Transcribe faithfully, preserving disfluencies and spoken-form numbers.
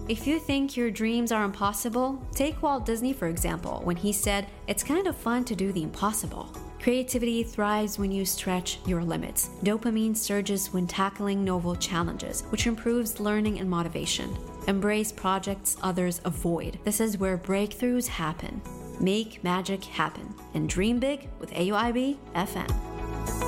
If you think your dreams are impossible, take Walt Disney for example, when he said, "It's kind of fun to do the impossible." Creativity thrives when you stretch your limits. Dopamine surges when tackling novel challenges, which improves learning and motivation. Embrace projects others avoid. This is where breakthroughs happen. Make magic happen and dream big with A U I B F M.